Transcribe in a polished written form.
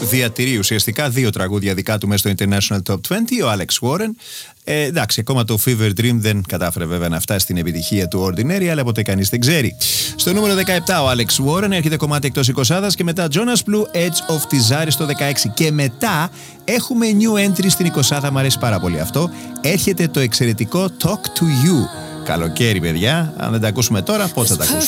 διατηρεί ουσιαστικά 2 τραγούδια δικά του μέσα στο International Top 20, ο Alex Warren. Εντάξει, ακόμα το Fever Dream δεν κατάφερε βέβαια να φτάσει στην επιτυχία του Ordinary, αλλά ποτέ κανείς δεν ξέρει. Στο νούμερο 17 ο Alex Warren, έρχεται κομμάτι εκτός 20 και μετά Jonas Blue, Edge of Desire στο 16. Και μετά έχουμε new entry στην 20, μου αρέσει πάρα πολύ αυτό. Έρχεται το εξαιρετικό Talk to You. Καλοκαίρι, παιδιά. Αν δεν τα ακούσουμε τώρα, πώς θα τα ακούσουμε?